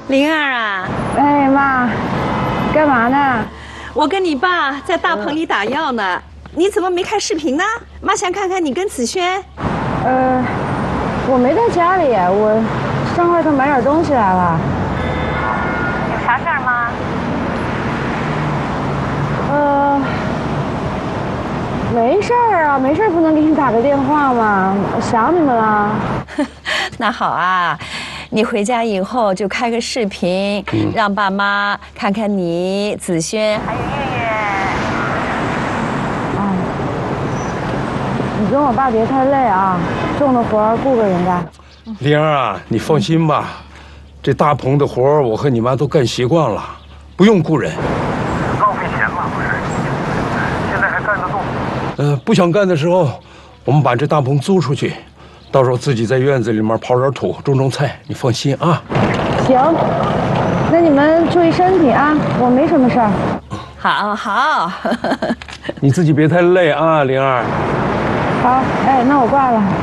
灵儿啊， 哎妈，干嘛呢？ 我跟你爸在大棚里打药呢，你怎么没看视频呢？妈想看看你跟子轩。 我没在家里，我上外头买点东西来了。 有啥事儿吗？ 没事儿啊，没事儿不能给你打个电话吗？我想你们了。 那好啊，你回家以后就开个视频，让爸妈看看你、子轩还有月月。 啊，你跟我爸别太累啊，重的活儿顾个人家。 灵儿啊，你放心吧，这大棚的活儿我和你妈都干习惯了，不用雇人。 浪费钱嘛，不是？现在还干得动？ 不想干的时候，我们把这大棚租出去，到时候自己在院子里面刨点土，种种菜，你放心啊。 行，那你们注意身体啊，我没什么事儿。 好好， 你自己别太累啊，灵儿。 好，哎，那我挂了。